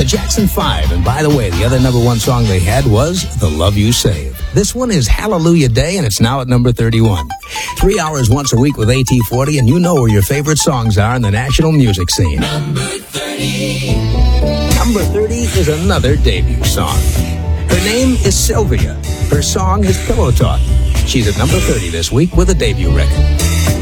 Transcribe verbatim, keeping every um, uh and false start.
The Jackson Five, and by the way, the other number one song they had was The Love You Save. This one is Hallelujah Day, and it's now at number thirty-one. Three hours once a week with A T forty, and you know where your favorite songs are in the national music scene. Number thirty. Number thirty is another debut song. Her name is Sylvia. Her song is Pillow Talk. She's at number thirty this week with a debut record.